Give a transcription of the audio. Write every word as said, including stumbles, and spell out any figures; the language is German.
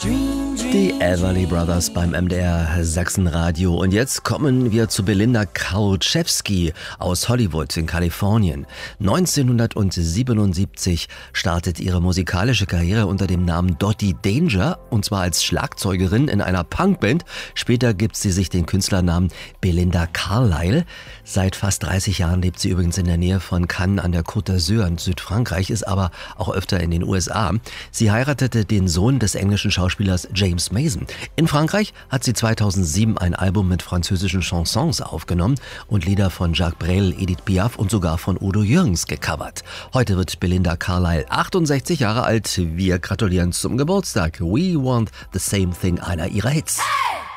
Die Everly Brothers beim M D R Sachsenradio. Und jetzt kommen wir zu Belinda Karczewski aus Hollywood in Kalifornien. neunzehnhundertsiebenundsiebzig startet ihre musikalische Karriere unter dem Namen Dottie Danger, und zwar als Schlagzeugerin in einer Punkband. Später gibt sie sich den Künstlernamen Belinda Carlisle. Seit fast dreißig Jahren lebt sie übrigens in der Nähe von Cannes an der Côte d'Azur in Südfrankreich, ist aber auch öfter in den U S A. Sie heiratete den Sohn des englischen Schauspielers James Mason. In Frankreich hat sie zweitausendsieben ein Album mit französischen Chansons aufgenommen und Lieder von Jacques Brel, Edith Piaf und sogar von Udo Jürgens gecovert. Heute wird Belinda Carlisle achtundsechzig Jahre alt. Wir gratulieren zum Geburtstag. We Want the Same Thing, einer ihrer Hits. Hey!